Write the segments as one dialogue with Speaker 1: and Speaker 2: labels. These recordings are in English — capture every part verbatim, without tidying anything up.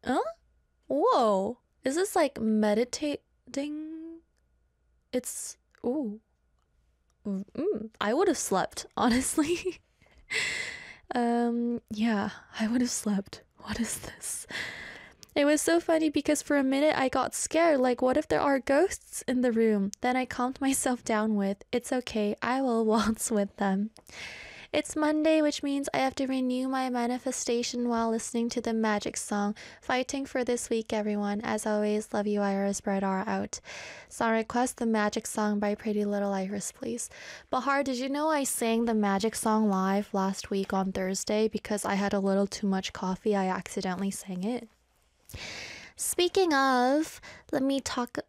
Speaker 1: Huh? Whoa. Is this like meditating? It's. Ooh. Mm, I would have slept, honestly. um, yeah, I would have slept. What is this? It was so funny because for a minute I got scared. Like, what if there are ghosts in the room? Then I calmed myself down with, it's okay, I will waltz with them. It's Monday, which means I have to renew my manifestation while listening to the magic song. Fighting for this week, everyone. As always, love you, Iris. Bright Aura out. Song request, the magic song by Pretty Little Iris, please. Bahar, did you know I sang the magic song live last week on Thursday? Because I had a little too much coffee, I accidentally sang it. Speaking of, let me talk.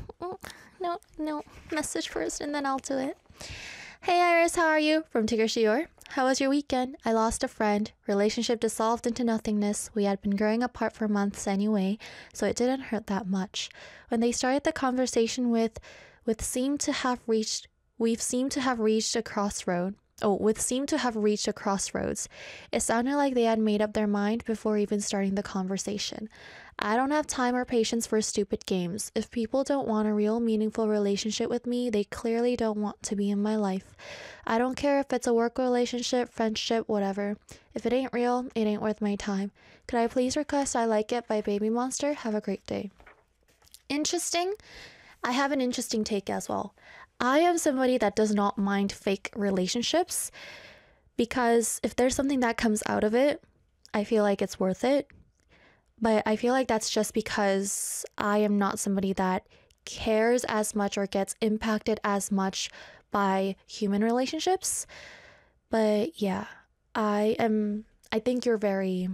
Speaker 1: No, no, message first and then I'll do it. Hey Iris, how are you? From Tigger Shior. How was your weekend? I lost a friend. Relationship dissolved into nothingness. We had been growing apart for months anyway, so it didn't hurt that much. When they started the conversation with, with seemed to have reached, we've seemed to have reached a crossroad. Oh, with seemed to have reached a crossroads. It sounded like they had made up their mind before even starting the conversation. I don't have time or patience for stupid games. If people don't want a real meaningful relationship with me, they clearly don't want to be in my life. I don't care if it's a work relationship, friendship, whatever. If it ain't real, it ain't worth my time. Could I please request I Like It by Baby Monster? Have a great day. Interesting. I have an interesting take as well. I am somebody that does not mind fake relationships because if there's something that comes out of it, I feel like it's worth it. But I feel like that's just because I am not somebody that cares as much or gets impacted as much by human relationships. But yeah, I am, I think you're very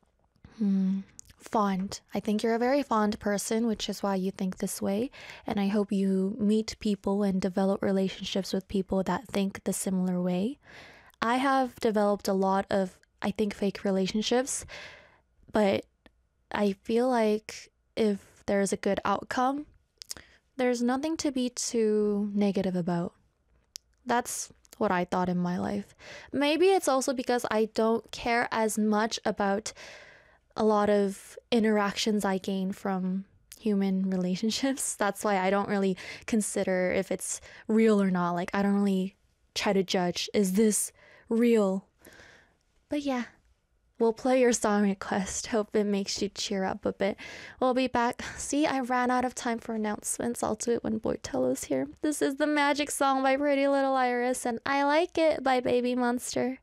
Speaker 1: hmm, fond. I think you're a very fond person, which is why you think this way. And I hope you meet people and develop relationships with people that think the similar way. I have developed a lot of, I think, fake relationships, but I feel like if there's a good outcome, there's nothing to be too negative about. That's what I thought in my life. Maybe it's also because I don't care as much about a lot of interactions I gain from human relationships. That's why I don't really consider if it's real or not. Like, I don't really try to judge, is this real? But yeah. We'll play your song request. Hope it makes you cheer up a bit. We'll be back. See, I ran out of time for announcements. I'll do it when Boitello's here. This is the magic song by Pretty Little Iris, and I Like It by Baby Monster.